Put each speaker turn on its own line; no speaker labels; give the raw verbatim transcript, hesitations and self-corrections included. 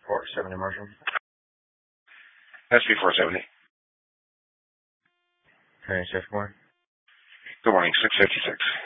four seventy, Marshall.
S B four seventy.
Okay, shift one.
Good morning, six fifty-six.